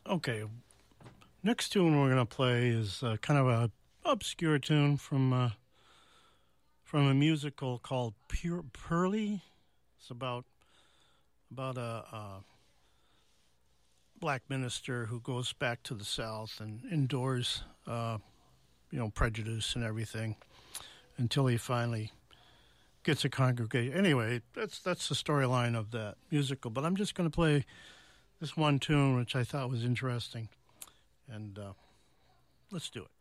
Okay, next tune we're going to play is kind of a obscure tune from a musical called Pearly. It's about a black minister who goes back to the South and endures, prejudice and everything until he finally gets a congregation. Anyway, that's the storyline of that musical. But I'm just going to play this one tune, which I thought was interesting, and let's do it.